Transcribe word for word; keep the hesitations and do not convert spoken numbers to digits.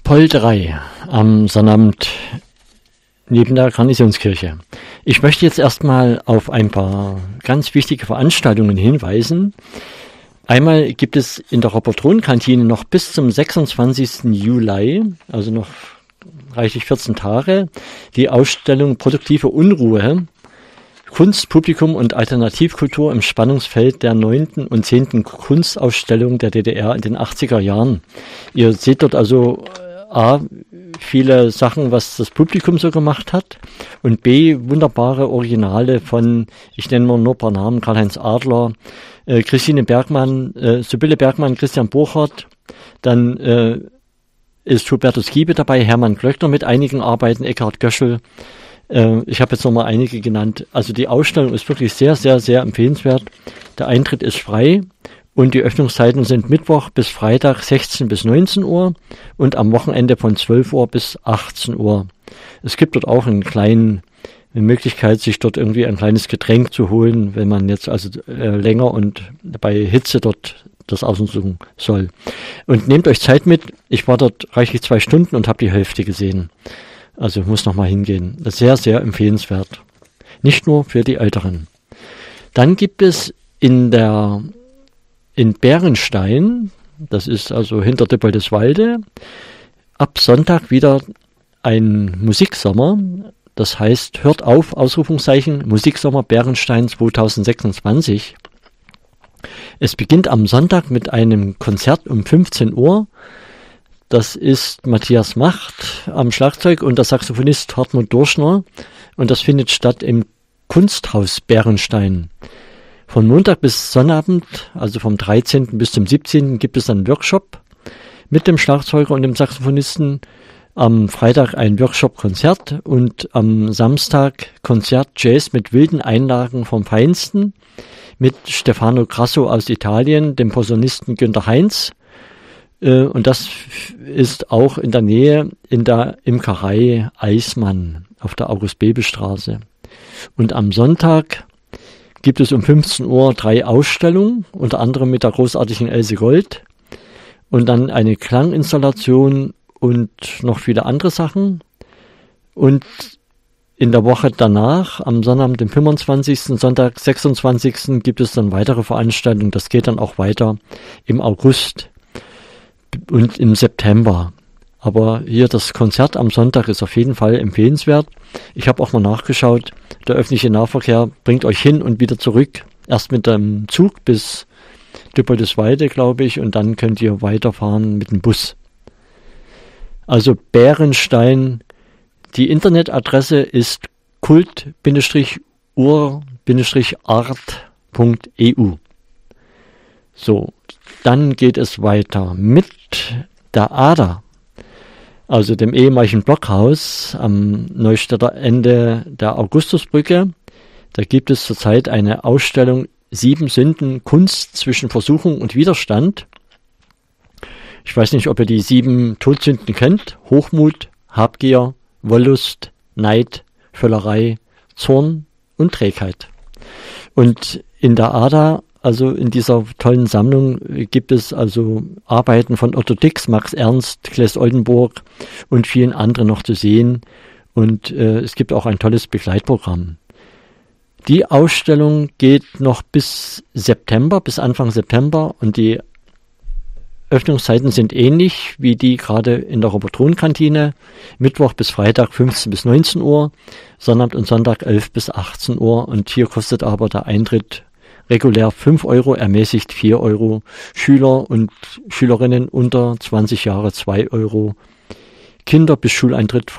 Polterei am Sonnabend neben der Garnisonkirche. Ich möchte jetzt erstmal auf ein paar ganz wichtige Veranstaltungen hinweisen. Einmal gibt es in der Robert-Rohn-Kantine noch bis zum sechsundzwanzigsten Juli, also noch reichlich vierzehn Tage, die Ausstellung Produktive Unruhe, Kunst, Publikum und Alternativkultur im Spannungsfeld der neunten und zehnten Kunstausstellung der D D R in den achtziger Jahren. Ihr seht dort also A, viele Sachen, was das Publikum so gemacht hat, und B, wunderbare Originale von, ich nenne mal nur ein paar Namen, Karl-Heinz Adler, äh, Christine Bergmann, äh, Sibylle Bergmann, Christian Burchardt, dann äh, ist Hubertus Kiebe dabei, Hermann Glöckner mit einigen Arbeiten, Eckhard Göschel. Äh, ich habe jetzt nochmal einige genannt. Also die Ausstellung ist wirklich sehr, sehr, sehr empfehlenswert. Der Eintritt ist frei. Und die Öffnungszeiten sind Mittwoch bis Freitag sechzehn bis neunzehn Uhr und am Wochenende von zwölf Uhr bis achtzehn Uhr. Es gibt dort auch einen kleinen, eine Möglichkeit, sich dort irgendwie ein kleines Getränk zu holen, wenn man jetzt also äh, länger und bei Hitze dort das aussuchen soll. Und nehmt euch Zeit mit. Ich war dort reichlich zwei Stunden und habe die Hälfte gesehen. Also muss noch mal hingehen. Das ist sehr, sehr empfehlenswert. Nicht nur für die Älteren. Dann gibt es in der In Bärenstein, das ist also hinter Dippoldiswalde, ab Sonntag wieder ein Musiksommer. Das heißt, hört auf, Ausrufungszeichen, Musiksommer Bärenstein zwanzig sechsundzwanzig. Es beginnt am Sonntag mit einem Konzert um fünfzehn Uhr. Das ist Matthias Macht am Schlagzeug und der Saxophonist Hartmut Dorschner. Und das findet statt im Kunsthaus Bärenstein. Von Montag bis Sonnabend, also vom dreizehnten bis zum siebzehnten, gibt es einen Workshop mit dem Schlagzeuger und dem Saxophonisten. Am Freitag ein Workshop-Konzert und am Samstag Konzert Jazz mit wilden Einlagen vom Feinsten mit Stefano Grasso aus Italien, dem Posaunisten Günter Heinz. Und das ist auch in der Nähe in der Imkerei Eismann auf der August-Bebel-Straße. Und am Sonntag gibt es um fünfzehn Uhr drei Ausstellungen, unter anderem mit der großartigen Else Gold und dann eine Klanginstallation und noch viele andere Sachen. Und in der Woche danach, am Sonnabend, dem fünfundzwanzigsten Sonntag, sechsundzwanzigsten gibt es dann weitere Veranstaltungen. Das geht dann auch weiter im August und im September. Aber hier das Konzert am Sonntag ist auf jeden Fall empfehlenswert. Ich habe auch mal nachgeschaut. Der öffentliche Nahverkehr bringt euch hin und wieder zurück. Erst mit dem Zug bis Dippoldiswalde, glaube ich, und dann könnt ihr weiterfahren mit dem Bus. Also Bärenstein. Die Internetadresse ist kult-ur-art punkt e u. So, dann geht es weiter mit der Ader. Also dem ehemaligen Blockhaus am Neustädter Ende der Augustusbrücke. Da gibt es zurzeit eine Ausstellung Sieben Sünden, Kunst zwischen Versuchung und Widerstand. Ich weiß nicht, ob ihr die sieben Todsünden kennt. Hochmut, Habgier, Wollust, Neid, Völlerei, Zorn und Trägheit. Und in der Ader, also in dieser tollen Sammlung, gibt es also Arbeiten von Otto Dix, Max Ernst, Claes Oldenburg und vielen anderen noch zu sehen. Und äh, es gibt auch ein tolles Begleitprogramm. Die Ausstellung geht noch bis September, bis Anfang September, und die Öffnungszeiten sind ähnlich wie die gerade in der Robert-Rohn-Kantine. Mittwoch bis Freitag fünfzehn bis neunzehn Uhr, Sonnabend und Sonntag elf bis achtzehn Uhr. Und hier kostet aber der Eintritt regulär fünf Euro, ermäßigt vier Euro. Schüler und Schülerinnen unter zwanzig Jahre zwei Euro. Kinder bis Schuleintritt